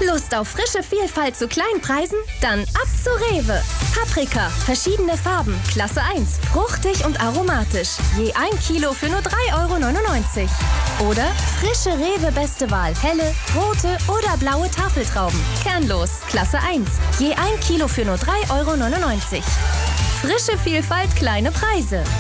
Lust auf frische Vielfalt zu kleinen Preisen? Dann ab zu Rewe. Paprika, verschiedene Farben, Klasse 1, fruchtig und aromatisch. Je 1 Kilo für nur 3,99 €. Oder frische Rewe Beste Wahl, helle, rote oder blaue Tafeltrauben. Kernlos, Klasse 1. Je 1 Kilo für nur 3,99 €. Frische Vielfalt, kleine Preise.